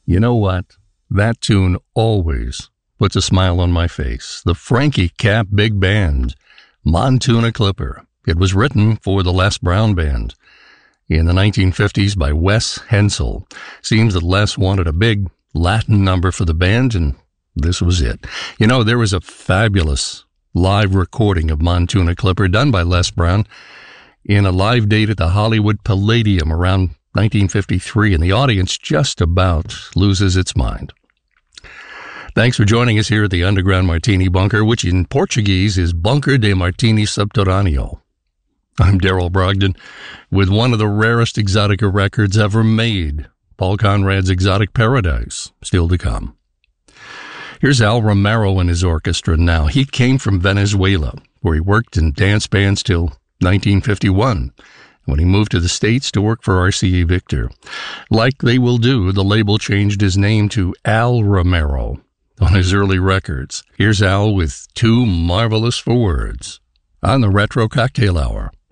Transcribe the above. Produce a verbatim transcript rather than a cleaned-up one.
You know what? That tune always puts a smile on my face. The Frankie Cap Big Band, Montuna Clipper. It was written for the Les Brown Band in the nineteen fifties by Wes Hensel. Seems that Les wanted a big Latin number for the band, and this was it. You know, there was a fabulous live recording of Montuna Clipper done by Les Brown in a live date at the Hollywood Palladium around nineteen fifty-three, and the audience just about loses its mind. Thanks for joining us here at the Underground Martini Bunker, which in Portuguese is Bunker de Martini Subterrâneo. I'm Daryl Brogdon with one of the rarest Exotica records ever made, Paul Conrad's Exotic Paradise, still to come. Here's Al Romero and his orchestra now. He came from Venezuela, where he worked in dance bands till nineteen fifty-one. When he moved to the States to work for R C A Victor. Like they will do, the label changed his name to Al Romero on his early records. Here's Al with Too Marvelous for Words on the Retro Cocktail Hour.